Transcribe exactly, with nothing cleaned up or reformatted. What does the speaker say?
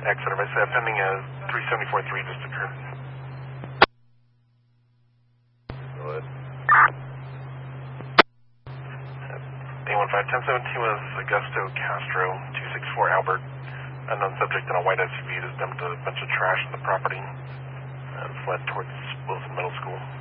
Exeter, I said pending a three seventy-four three just occurred. Go ahead. A one five ten seventeen was Augusto Castro, two six four Albert. Unknown subject in a white S U V that dumped a bunch of trash in the property and fled towards Wilson Middle School.